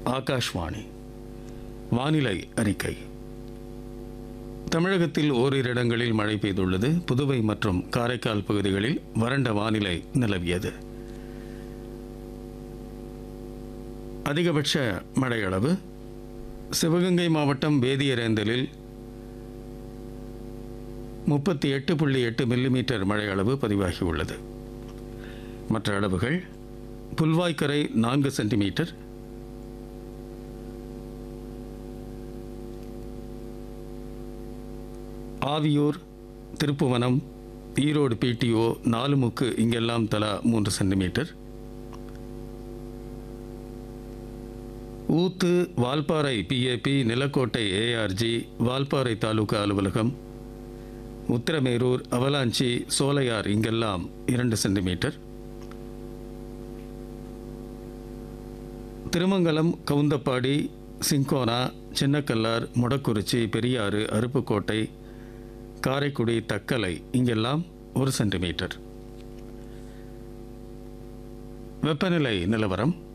ஆகாஷ்வாணி. வானிலை அறிக்கை. தமிழகத்தில் ஓரிரு இடங்களில் மழை பெய்துள்ளது. புதுவை மற்றும் காரைக்கால் பகுதிகளில் வறண்ட வானிலை நிலவியது. அதிகபட்ச மழை அளவு சிவகங்கை மாவட்டம் வேதியரேந்தலில் 38.8 மில்லிமீட்டர் மழை அளவு பதிவாகியுள்ளது. மற்ற அளவுகள்: புல்வாய்க்கரை 4 சென்டிமீட்டர், ஆவியூர், திருப்புவனம், ஈரோடு PTO, நாலுமுக்கு இங்கெல்லாம் தலா 3 சென்டிமீட்டர், ஊத்து, வால்பாறை PAP, நிலக்கோட்டை ARG, வால்பாறை தாலுகா அலுவலகம், உத்திரமேரூர், அவலாஞ்சி, சோலையார் இங்கெல்லாம் 2 சென்டிமீட்டர், திருமங்கலம், கவுந்தப்பாடி, சிங்கோனா, சின்னக்கல்லார், மொடக்குறிச்சி, பெரியாறு, அருப்புக்கோட்டை, காரைக்குடி, தக்கலை இங்கெல்லாம் 1 சென்டிமீட்டர். வெப்பநிலை நிலவரம்: